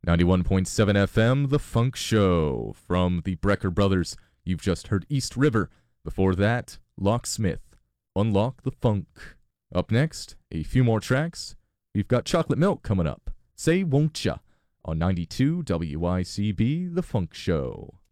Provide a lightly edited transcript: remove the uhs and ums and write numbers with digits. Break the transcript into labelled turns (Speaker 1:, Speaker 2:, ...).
Speaker 1: 91.7 FM, The Funk Show. From the Brecker Brothers, you've just heard East River. Before that, Locksmith, Unlock the Funk. Up next, a few more tracks. We've got Chocolate Milk coming up. Say Won't Ya on 92 WICB, The Funk Show.